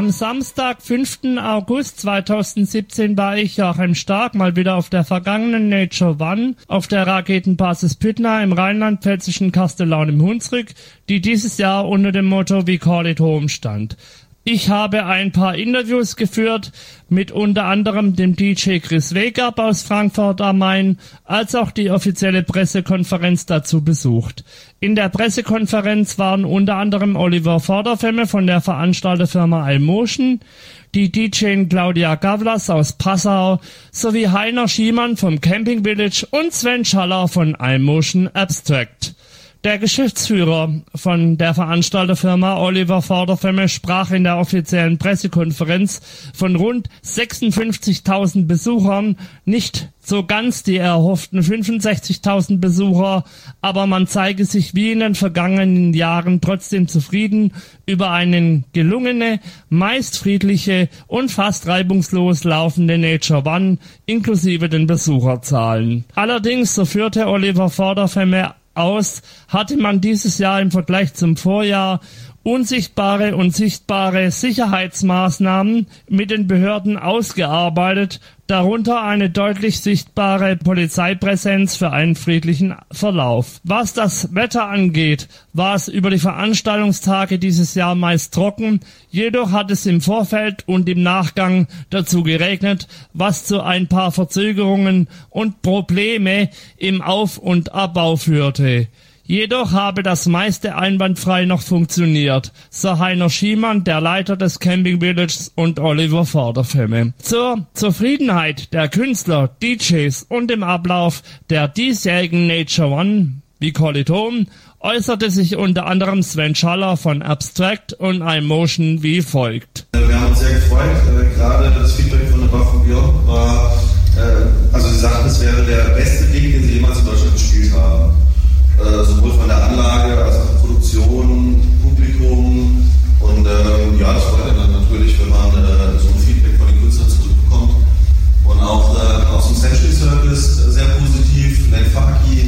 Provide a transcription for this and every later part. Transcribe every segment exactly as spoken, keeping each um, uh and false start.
Am Samstag, fünften August zweitausendsiebzehn, war ich, Joachim Stark, mal wieder auf der vergangenen Nature One auf der Raketenbasis Püttner im rheinland-pfälzischen Kastellaun im Hunsrück, die dieses Jahr unter dem Motto We Call It Home stand. Ich habe ein paar Interviews geführt, mit unter anderem dem D J Chris Wake-Up aus Frankfurt am Main, als auch die offizielle Pressekonferenz dazu besucht. In der Pressekonferenz waren unter anderem Oliver Vorderfemme von der Veranstalterfirma iMotion, die D J Claudia Gavlas aus Passau sowie Heiner Schiemann vom Camping Village und Sven Schaller von iMotion Abstract. Der Geschäftsführer von der Veranstalterfirma Oliver Vorderfemme sprach in der offiziellen Pressekonferenz von rund sechsundfünfzigtausend Besuchern, nicht so ganz die erhofften fünfundsechzigtausend Besucher, aber man zeige sich wie in den vergangenen Jahren trotzdem zufrieden über eine gelungene, meist friedliche und fast reibungslos laufende Nature One inklusive den Besucherzahlen. Allerdings, so führte Oliver Vorderfemme aus, hatte man dieses Jahr im Vergleich zum Vorjahr unsichtbare und sichtbare Sicherheitsmaßnahmen mit den Behörden ausgearbeitet, darunter eine deutlich sichtbare Polizeipräsenz für einen friedlichen Verlauf. Was das Wetter angeht, war es über die Veranstaltungstage dieses Jahr meist trocken, jedoch hat es im Vorfeld und im Nachgang dazu geregnet, was zu ein paar Verzögerungen und Probleme im Auf- und Abbau führte. Jedoch habe das meiste einwandfrei noch funktioniert, so Heiner Schiemann, der Leiter des Camping Villages, und Oliver Vorderfemme. Zur Zufriedenheit der Künstler, D Js und dem Ablauf der diesjährigen Nature One, We Call It Home, äußerte sich unter anderem Sven Schaller von Abstract und iMotion wie folgt. Wir haben uns sehr gefreut, äh, gerade das Feedback von der Waffen Beyond war, äh, also sie sagten, es wäre der beste Ding, den sie jemals in Deutschland gespielt haben. Äh, sowohl von der Anlage als auch Produktion, Publikum und ähm, ja, das freut dann natürlich, wenn man äh, so ein Feedback von den Künstlern zurückbekommt. Und auch äh, aus dem Century Circus äh, sehr positiv. Len Faki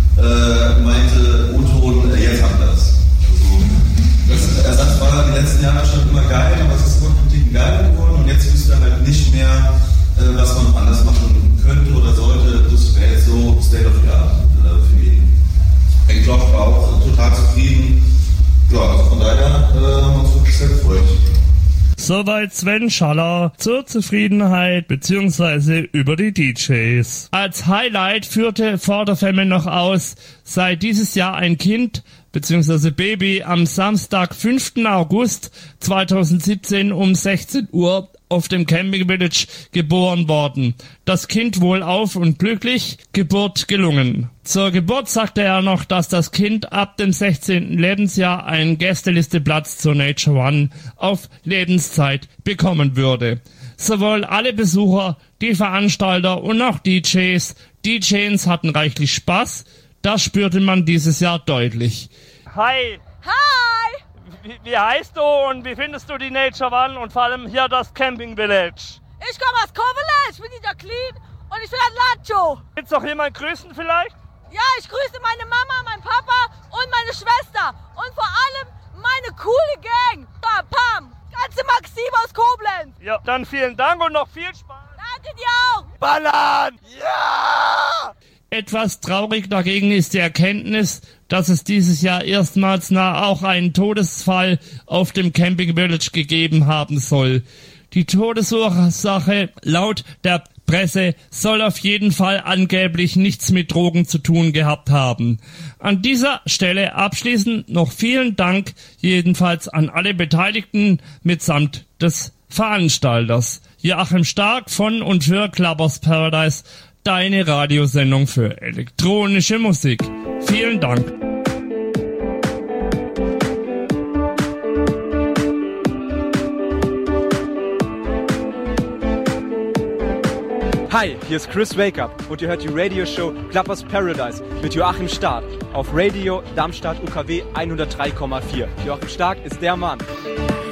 äh, meinte, O-Ton, äh, jetzt haben wir das. Also, das Ersatz war die letzten Jahre schon immer geil, aber es ist immer ein Ticken geiler geworden und jetzt wüsste er halt nicht mehr, äh, was man anders machen könnte oder sollte. Das wäre jetzt so State of the Art äh, für ihn. Ich glaube, war auch total zufrieden. Ja, also von daher äh, haben wir uns wirklich sehr gefreut. Soweit Sven Schaller zur Zufriedenheit bzw. über die D Js. Als Highlight führte Vorderfemme noch aus, sei dieses Jahr ein Kind bzw. Baby am Samstag, fünften August zweitausendsiebzehn um sechzehn Uhr auf dem Camping Village geboren worden. Das Kind wohlauf und glücklich, Geburt gelungen. Zur Geburt sagte er noch, dass das Kind ab dem sechzehnten Lebensjahr einen Gästelisteplatz zur Nature One auf Lebenszeit bekommen würde. Sowohl alle Besucher, die Veranstalter und auch D Js, D Js hatten reichlich Spaß. Das spürte man dieses Jahr deutlich. Hi! Hi! Wie, wie heißt du und wie findest du die Nature One und vor allem hier das Camping Village? Ich komme aus Koblenz, ich bin die Jacqueline und ich bin ein Lacho. Gibt's noch jemand grüßen vielleicht? Ja, ich grüße meine Mama, meinen Papa und meine Schwester und vor allem meine coole Gang. Pam, pam, ganze Maxim aus Koblenz. Ja, dann vielen Dank und noch viel Spaß. Danke dir auch. Ballern! Ja! Etwas traurig dagegen ist die Erkenntnis, dass es dieses Jahr erstmals nach auch einen Todesfall auf dem Camping Village gegeben haben soll. Die Todesursache laut der Presse soll auf jeden Fall angeblich nichts mit Drogen zu tun gehabt haben. An dieser Stelle abschließend noch vielen Dank jedenfalls an alle Beteiligten mitsamt des Veranstalters. Joachim Stark von und für Clubbers Paradise, deine Radiosendung für elektronische Musik. Vielen Dank. Hi, hier ist Chris Wake-Up und ihr hört die Radioshow Clubbers Paradise mit Joachim Stark auf Radio Darmstadt U K W hundertdrei Komma vier. Joachim Stark ist der Mann.